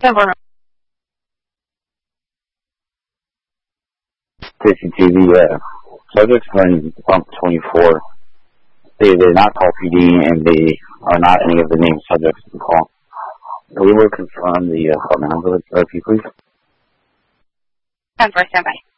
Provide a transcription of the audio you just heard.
Denver. To the subjects when bump 24, they did not call PD and they are not any of the named subjects to call. We will confirm the apartment number, please. Denver, standby.